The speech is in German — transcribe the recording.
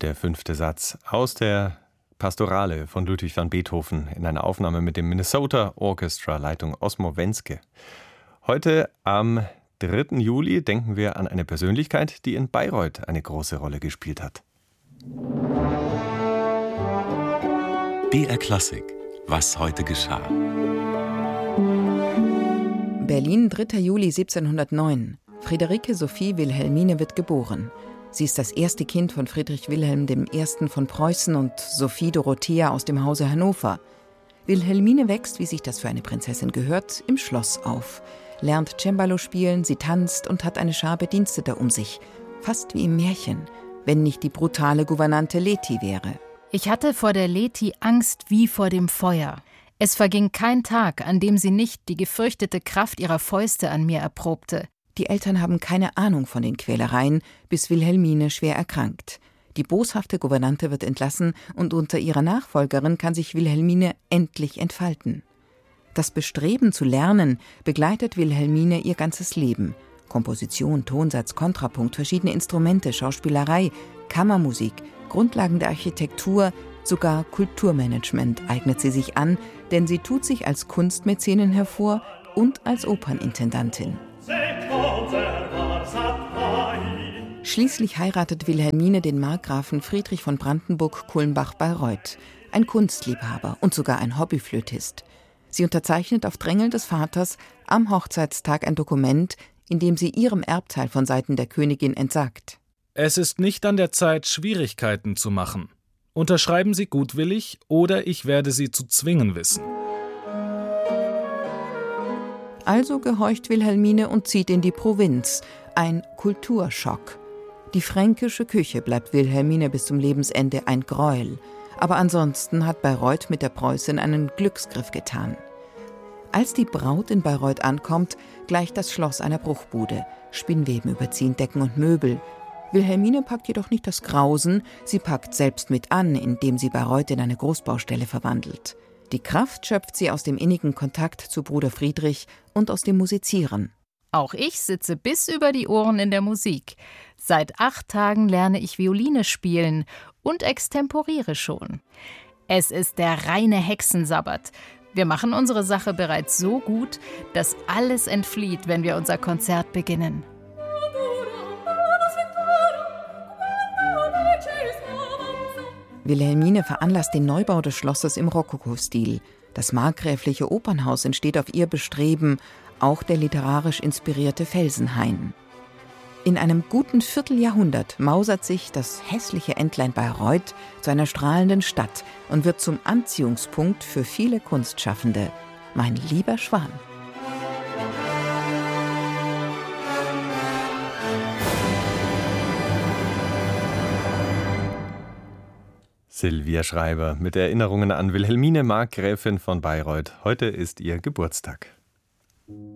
Der 5. Satz aus der Pastorale von Ludwig van Beethoven in einer Aufnahme mit dem Minnesota Orchestra, Leitung Osmo Wenske. Heute am 3. Juli denken wir an eine Persönlichkeit, die in Bayreuth eine große Rolle gespielt hat. BR Klassik. Was heute geschah. Berlin, 3. Juli 1709. Friederike Sophie Wilhelmine wird geboren. Sie ist das erste Kind von Friedrich Wilhelm I. von Preußen und Sophie Dorothea aus dem Hause Hannover. Wilhelmine wächst, wie sich das für eine Prinzessin gehört, im Schloss auf, lernt Cembalo spielen, sie tanzt und hat eine Schar Bediensteter um sich, fast wie im Märchen, wenn nicht die brutale Gouvernante Leti wäre. Ich hatte vor der Leti Angst wie vor dem Feuer. Es verging kein Tag, an dem sie nicht die gefürchtete Kraft ihrer Fäuste an mir erprobte. Die Eltern haben keine Ahnung von den Quälereien, bis Wilhelmine schwer erkrankt. Die boshafte Gouvernante wird entlassen und unter ihrer Nachfolgerin kann sich Wilhelmine endlich entfalten. Das Bestreben zu lernen begleitet Wilhelmine ihr ganzes Leben. Komposition, Tonsatz, Kontrapunkt, verschiedene Instrumente, Schauspielerei, Kammermusik, Grundlagen der Architektur, sogar Kulturmanagement eignet sie sich an, denn sie tut sich als Kunstmäzenin hervor und als Opernintendantin. Schließlich heiratet Wilhelmine den Markgrafen Friedrich von Brandenburg-Kulmbach-Bayreuth, ein Kunstliebhaber und sogar ein Hobbyflötist. Sie unterzeichnet auf Drängeln des Vaters am Hochzeitstag ein Dokument, in dem sie ihrem Erbteil von Seiten der Königin entsagt. Es ist nicht an der Zeit, Schwierigkeiten zu machen. Unterschreiben Sie gutwillig, oder ich werde Sie zu zwingen wissen. Also gehorcht Wilhelmine und zieht in die Provinz. Ein Kulturschock. Die fränkische Küche bleibt Wilhelmine bis zum Lebensende ein Gräuel. Aber ansonsten hat Bayreuth mit der Preußin einen Glücksgriff getan. Als die Braut in Bayreuth ankommt, gleicht das Schloss einer Bruchbude. Spinnweben überziehen Decken und Möbel. Wilhelmine packt jedoch nicht das Grausen, sie packt selbst mit an, indem sie Bayreuth in eine Großbaustelle verwandelt. Die Kraft schöpft sie aus dem innigen Kontakt zu Bruder Friedrich und aus dem Musizieren. Auch ich sitze bis über die Ohren in der Musik. Seit 8 Tagen lerne ich Violine spielen und extemporiere schon. Es ist der reine Hexensabbat. Wir machen unsere Sache bereits so gut, dass alles entflieht, wenn wir unser Konzert beginnen. Wilhelmine veranlasst den Neubau des Schlosses im Rokoko-Stil. Das markgräfliche Opernhaus entsteht auf ihr Bestreben, auch der literarisch inspirierte Felsenhain. In einem guten Vierteljahrhundert mausert sich das hässliche Entlein Bayreuth zu einer strahlenden Stadt und wird zum Anziehungspunkt für viele Kunstschaffende. Mein lieber Schwan. Silvia Schreiber mit Erinnerungen an Wilhelmine Markgräfin von Bayreuth. Heute ist ihr Geburtstag.